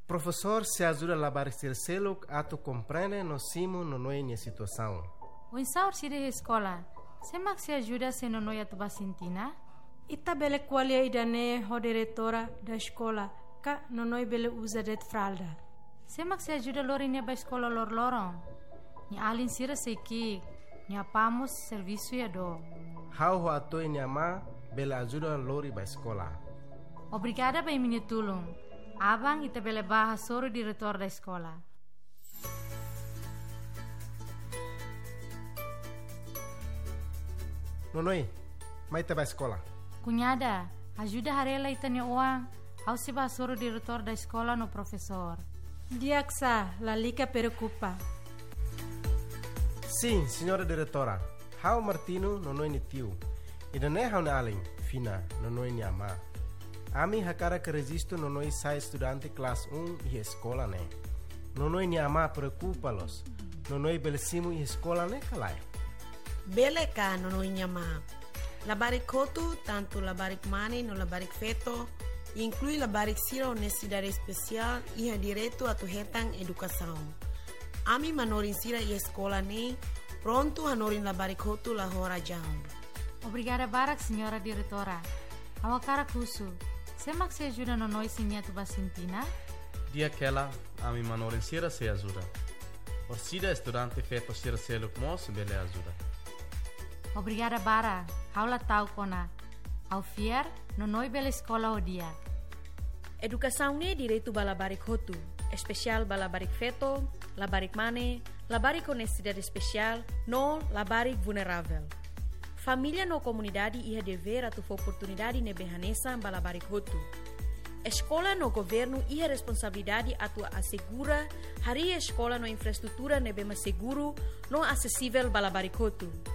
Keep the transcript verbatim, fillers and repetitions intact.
Professor se ajuda a lavar o selo ato compreende no simo no noi nia situação. O insaur si de escola, semak se ajuda se no noi atu basintina? Ita bele qualia idane ho diretora da escola, ka no noi bele usa det fralda. Semak se ajuda lori nia ba escola lor lorong. Ni alin sira seiki, ni apamos serviço ya do. How ho ato nia ma bele ajuda lori ba escola. Obrigada ba minha tulung. Abang ita bele baha soro diretor da escola. Nonoi, mai te ba escola. Cunhada, ajuda harela ita nia uang. Au se baha soro diretor da escola no professor. Diaksa, la lica preocupa. Sim, senhora diretora. How Martino nonoi ni tiu. Ida ne how na alin, fina, nonoi ni ama. Ami hakara que resisto no noi sai estudante classe um e escola né. No noi ni ama preocupa-los. No noi belissimo e escola né calai. Bele ka no noi ni ama. La baricotu tanto la baricmani no la baricfeto inclui la baricira necessidade especial e direito a tu hetang educação. Ami manorin sira e escola né pronto hanorin la baricotu la hora jam. Obrigada barak senhora diretora. Awakara kusu. Semak se ajuda no noi sinha tu basintina? Dia aquela, a mi manorin sira se ajuda. Orsida estudante feto sira seluk mos bele ajuda. Obrigada bara, haula tau kona. Au fier, no noi bele escola o dia. Educação ne direito bala barik hotu, especial bala barik feto, la barik mane, la barik com necessidade especial, no la barik vulnerável. Família no comunidade ia dever a tu oportunidade ne behanesa bala barik hotu. Escola no governo ia responsabilidade a tu assegura hari escola no infraestrutura ne bema seguro no acessível bala barik hotu.